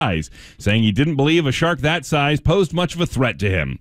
saying he didn't believe a shark that size posed much of a threat to him.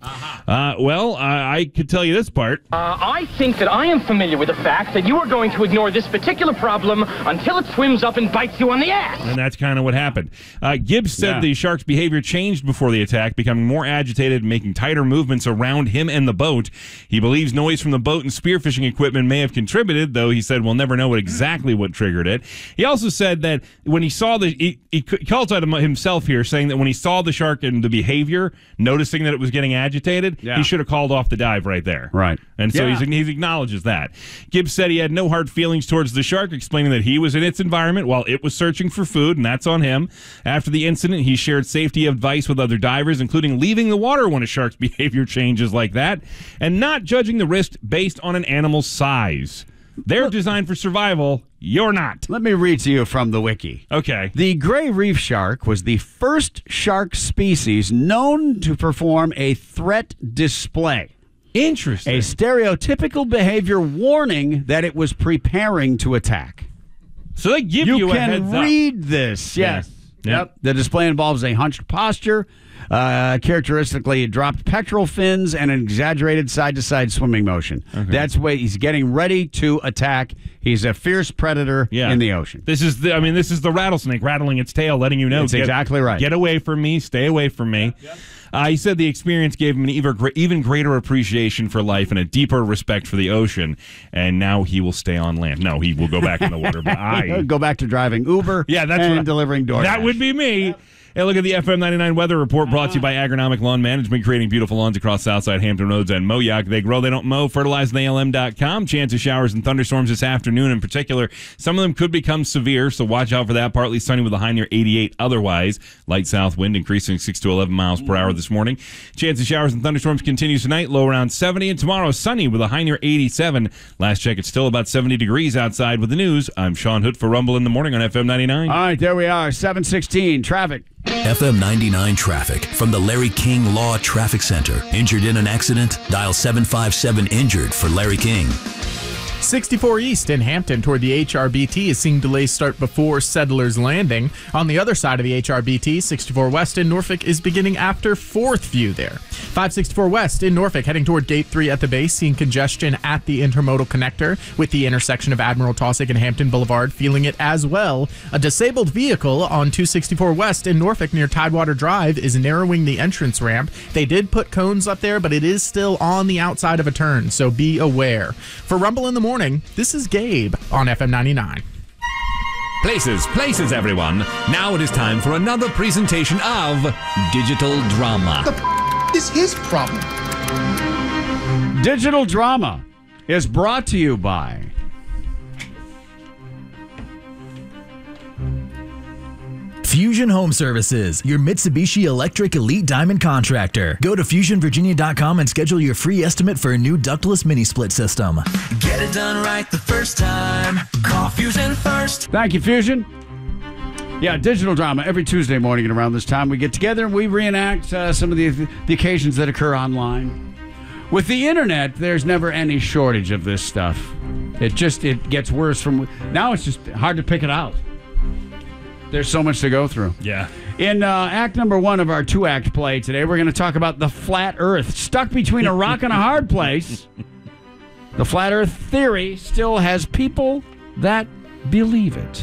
I could tell you this part. I think that I am familiar with the fact that you are going to ignore this particular problem until it swims up and bites you on the ass. And that's kind of what happened. Gibbs said the shark's behavior changed before the attack, becoming more agitated, making tighter movements around him and the boat. He believes noise from the boat and spearfishing equipment may have contributed, though he said we'll never know exactly what triggered it. He also said that when he saw he called out himself here, saying that when he saw the shark and the behavior, noticing that it was getting agitated, he should have called off the dive right there. Right. And so he acknowledges that. Gibbs said he had no hard feelings towards the shark, explaining that he was in its environment while it was searching for food, and that's on him. After the incident, he shared safety advice with other divers, including leaving the water when a shark's behavior changes like that, and not judging the risk based on an animal's size. They're designed for survival. You're not. Let me read to you from the wiki. Okay. The gray reef shark was the first shark species known to perform a threat display. Interesting. A stereotypical behavior warning that it was preparing to attack. So they give you a heads up. You can read this. Yes. Yep. The display involves a hunched posture, characteristically dropped pectoral fins, and an exaggerated side-to-side swimming motion. Okay. That's why he's getting ready to attack. He's a fierce predator in the ocean. This is the rattlesnake rattling its tail, letting you know. That's exactly right. Get away from me. Stay away from me. Yep. He said the experience gave him an even greater appreciation for life and a deeper respect for the ocean, and now he will stay on land. No, he will go back in the water. But go back to driving Uber and delivering DoorDash. That would be me. Yep. Hey, look at the FM 99 weather report brought to you by Agronomic Lawn Management, creating beautiful lawns across Southside, Hampton Roads, and Moyock. They grow, they don't mow. FertilizeALM.com. Chance of showers and thunderstorms this afternoon in particular. Some of them could become severe, so watch out for that. Partly sunny with a high near 88 otherwise. Light south wind increasing 6 to 11 miles per hour this morning. Chance of showers and thunderstorms continues tonight, low around 70. And tomorrow, sunny with a high near 87. Last check, it's still about 70 degrees outside with the news. I'm Sean Hood for Rumble in the Morning on FM 99. All right, there we are. 7:16 traffic. FM 99 traffic from the Larry King Law Traffic Center. Injured in an accident? Dial 757-INJURED for Larry King. 64 East in Hampton toward the HRBT is seeing delays start before Settlers Landing. On the other side of the HRBT, 64 West in Norfolk is beginning after 4th View there. 564 West in Norfolk heading toward Gate 3 at the base, seeing congestion at the intermodal connector with the intersection of Admiral Taussig and Hampton Boulevard, feeling it as well. A disabled vehicle on 264 West in Norfolk near Tidewater Drive is narrowing the entrance ramp. They did put cones up there, but it is still on the outside of a turn, so be aware. For Rumble in the Morning, this is Gabe on FM 99. Places, everyone. Now it is time for another presentation of Digital Drama. The is his problem. Digital Drama is brought to you by Fusion Home Services, your Mitsubishi Electric Elite Diamond contractor. Go to FusionVirginia.com and schedule your free estimate for a new ductless mini-split system. Get it done right the first time. Call Fusion first. Thank you, Fusion. Yeah, Digital Drama. Every Tuesday morning at around this time, we get together and we reenact some of the occasions that occur online. With the internet, there's never any shortage of this stuff. It gets worse from... Now it's just hard to pick it out. There's so much to go through. Yeah. In act number 1 of our 2-act play today, we're going to talk about the flat earth. Stuck between a rock and a hard place, the flat earth theory still has people that believe it.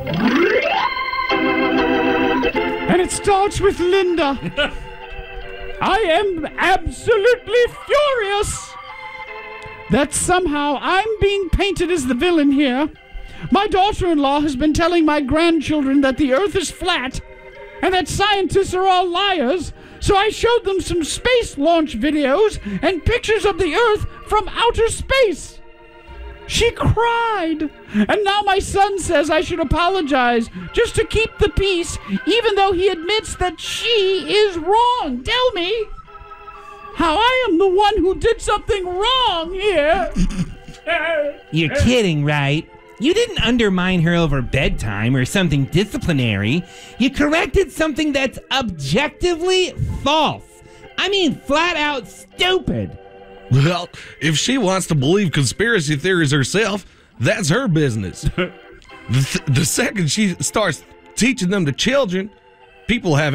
And it starts with Linda. I am absolutely furious that somehow I'm being painted as the villain here. My daughter-in-law has been telling my grandchildren that the earth is flat and that scientists are all liars, so I showed them some space launch videos and pictures of the earth from outer space. She cried, and now my son says I should apologize just to keep the peace, even though he admits that she is wrong. Tell me how I am the one who did something wrong here. You're kidding, right? You didn't undermine her over bedtime or something disciplinary. You corrected something that's objectively false. I mean, flat out stupid. Well, if she wants to believe conspiracy theories herself, that's her business. The second she starts teaching them to children, people have